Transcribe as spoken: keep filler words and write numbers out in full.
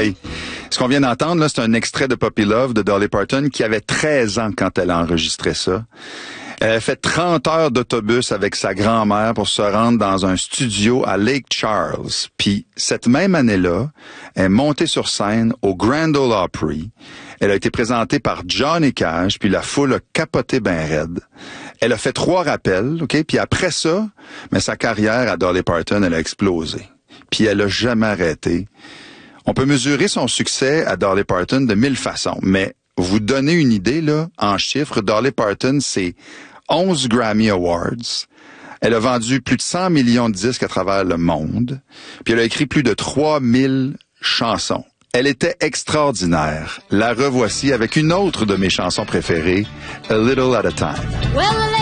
Hey, ce qu'on vient d'entendre, là, c'est un extrait de Puppy Love de Dolly Parton qui avait treize ans quand elle a enregistré ça. Elle a fait trente heures d'autobus avec sa grand-mère pour se rendre dans un studio à Lake Charles. Puis cette même année-là, elle est montée sur scène au Grand Ole Opry. Elle a été présentée par Johnny Cash, puis la foule a capoté ben raide. Elle a fait trois rappels, OK? Puis après ça, mais sa carrière à Dolly Parton, elle a explosé. Puis elle a jamais arrêté. On peut mesurer son succès à Dolly Parton de mille façons, mais vous donnez une idée, là, en chiffres, Dolly Parton, c'est onze Grammy Awards. Elle a vendu plus de cent millions de disques à travers le monde. Puis elle a écrit plus de trois mille chansons. Elle était extraordinaire. La revoici avec une autre de mes chansons préférées, A Little at a Time. Well,